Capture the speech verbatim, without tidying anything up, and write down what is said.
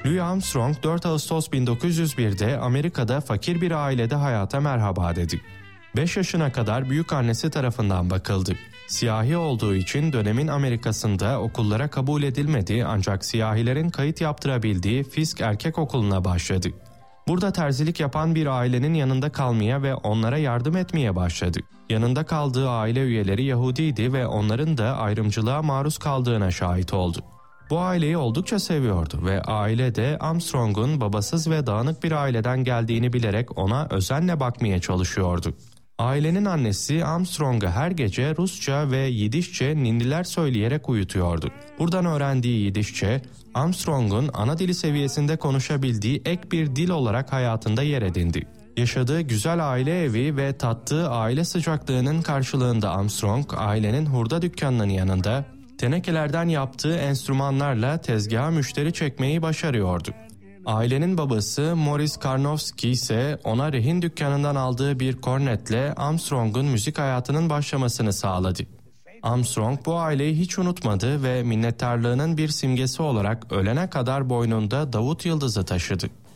Louis Armstrong dört Ağustos bin dokuz yüz bir'de Amerika'da fakir bir ailede hayata merhaba dedi. beş yaşına kadar büyükannesi tarafından bakıldı. Siyahi olduğu için dönemin Amerika'sında okullara kabul edilmedi ancak siyahilerin kayıt yaptırabildiği Fisk Erkek Okulu'na başladı. Burada terzilik yapan bir ailenin yanında kalmaya ve onlara yardım etmeye başladı. Yanında kaldığı aile üyeleri Yahudiydi ve onların da ayrımcılığa maruz kaldığına şahit oldu. Bu aileyi oldukça seviyordu ve aile de Armstrong'un babasız ve dağınık bir aileden geldiğini bilerek ona özenle bakmaya çalışıyordu. Ailenin annesi Armstrong'a her gece Rusça ve Yidişçe ninniler söyleyerek uyutuyordu. Buradan öğrendiği Yidişçe, Armstrong'un ana dili seviyesinde konuşabildiği ek bir dil olarak hayatında yer edindi. Yaşadığı güzel aile evi ve tattığı aile sıcaklığının karşılığında Armstrong, ailenin hurda dükkanının yanında tenekelerden yaptığı enstrümanlarla tezgaha müşteri çekmeyi başarıyordu. Ailenin babası Morris Karnofsky ise ona rehin dükkanından aldığı bir kornetle Armstrong'un müzik hayatının başlamasını sağladı. Armstrong bu aileyi hiç unutmadı ve minnettarlığının bir simgesi olarak ölene kadar boynunda Davut yıldızı taşıdı.